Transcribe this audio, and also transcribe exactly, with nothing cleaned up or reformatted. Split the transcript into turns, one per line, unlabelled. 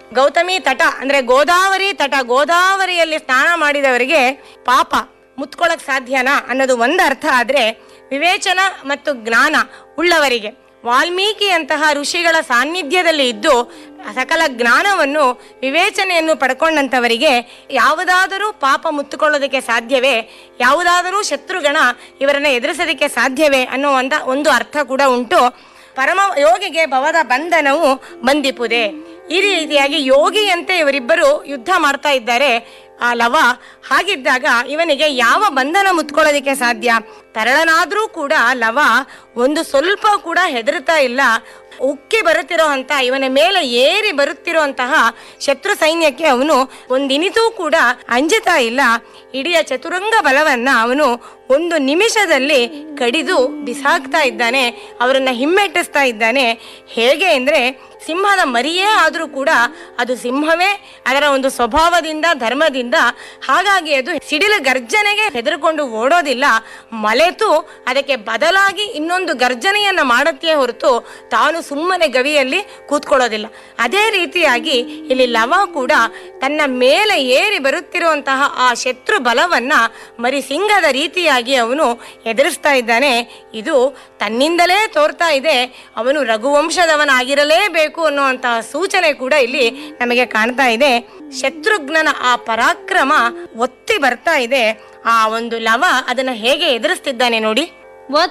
ಗೌತಮಿ ತಟ ಅಂದ್ರೆ ಗೋದಾವರಿ ತಟ, ಗೋದಾವರಿಯಲ್ಲಿ ಸ್ನಾನ ಮಾಡಿದವರಿಗೆ ಪಾಪ ಮುತ್ಕೊಳಕ್ ಸಾಧ್ಯನಾ ಅನ್ನೋದು ಒಂದು ಅರ್ಥ. ಆದ್ರೆ ವಿವೇಚನ ಮತ್ತು ಜ್ಞಾನ ಉಳ್ಳವರಿಗೆ, ವಾಲ್ಮೀಕಿಯಂತಹ ಋಷಿಗಳ ಸಾನ್ನಿಧ್ಯದಲ್ಲಿ ಇದ್ದು ಸಕಲ ಜ್ಞಾನವನ್ನು ವಿವೇಚನೆಯನ್ನು ಪಡ್ಕೊಂಡಂಥವರಿಗೆ ಯಾವುದಾದರೂ ಪಾಪ ಮುತ್ತುಕೊಳ್ಳೋದಕ್ಕೆ ಸಾಧ್ಯವೇ, ಯಾವುದಾದರೂ ಶತ್ರುಗಣ ಇವರನ್ನ ಎದುರಿಸೋದಕ್ಕೆ ಸಾಧ್ಯವೇ ಅನ್ನುವಂಥ ಒಂದು ಅರ್ಥ ಕೂಡ ಉಂಟು. ಪರಮ ಯೋಗಿಗೆ ಭವದ ಬಂಧನವು ಬಂದಿಪುದೆ. ಈ ರೀತಿಯಾಗಿ ಯೋಗಿಯಂತೆ ಇವರಿಬ್ಬರು ಯುದ್ಧ ಮಾಡ್ತಾ ಇದ್ದಾರೆ ಆ ಲವ. ಹಾಗಿದ್ದಾಗ ಇವನಿಗೆ ಯಾವ ಬಂಧನ ಮುತ್ಕೊಳ್ಳೋದಕ್ಕೆ ಸಾಧ್ಯ? ತರಳನಾದ್ರೂ ಕೂಡ ಲವ ಒಂದು ಸ್ವಲ್ಪ ಕೂಡ ಹೆದರ್ತಾ ಇಲ್ಲ. ಉಕ್ಕಿ ಬರುತ್ತಿರೋ ಅಂತ ಇವನ ಮೇಲೆ ಏರಿ ಬರುತ್ತಿರೋ ಅಂತಹ ಶತ್ರು ಸೈನ್ಯಕ್ಕೆ ಅವನು ಒಂದಿನಿತೂ ಕೂಡ ಅಂಜುತ್ತಾ ಇಲ್ಲ. ಇಡೀ ಚತುರಂಗ ಬಲವನ್ನ ಅವನು ಒಂದು ನಿಮಿಷದಲ್ಲಿ ಕಡಿದು ಬಿಸಾಕ್ತಾ ಇದ್ದಾನೆ, ಅವರನ್ನ ಹಿಮ್ಮೆಟ್ಟಿಸ್ತಾ ಇದ್ದಾನೆ. ಹೇಗೆ ಅಂದ್ರೆ ಸಿಂಹದ ಮರಿಯೇ ಆದ್ರೂ ಕೂಡ ಅದು ಸಿಂಹವೇ, ಅದರ ಒಂದು ಸ್ವಭಾವದಿಂದ ಧರ್ಮದಿಂದ. ಹಾಗಾಗಿ ಅದು ಸಿಡಿಲು ಗರ್ಜನೆಗೆ ಹೆದರ್ಕೊಂಡು ಓಡೋದಿಲ್ಲ, ಮಲೆತು ಅದಕ್ಕೆ ಬದಲಾಗಿ ಇನ್ನೊಂದು ಗರ್ಜನೆಯನ್ನ ಮಾಡುತ್ತೇ ಹೊರತು ತಾನು ಸುಮ್ಮನೆ ಗವಿಯಲ್ಲಿ ಕೂತ್ಕೊಳ್ಳೋದಿಲ್ಲ. ಅದೇ ರೀತಿಯಾಗಿ ಇಲ್ಲಿ ಲವ ಕೂಡ ತನ್ನ ಮೇಲೆ ಏರಿ ಬರುತ್ತಿರುವಂತಹ ಆ ಶತ್ರು ಬಲವನ್ನ ಮರಿ ಸಿಂಹದ ರೀತಿಯಾಗಿ ಅವನು ಎದುರಿಸ್ತಾ ಇದ್ದಾನೆ. ಇದು ತನ್ನಿಂದಲೇ ತೋರ್ತಾ ಇದೆ ಅವನು ರಘುವಂಶದವನಾಗಿರಲೇಬೇಕು ಅನ್ನುವಂತಹ ಸೂಚನೆ ಕೂಡ ಇಲ್ಲಿ ನಮಗೆ ಕಾಣ್ತಾ ಇದೆ. ಶತ್ರುಘ್ನನ ಆ ಪರಾಕ್ರಮ ಒತ್ತಿ ಬರ್ತಾ ಇದೆ. ಆ ಒಂದು ಲವ ಅದನ್ನ ಹೇಗೆ ಎದುರಿಸ್ತಿದ್ದಾನೆ ನೋಡಿ.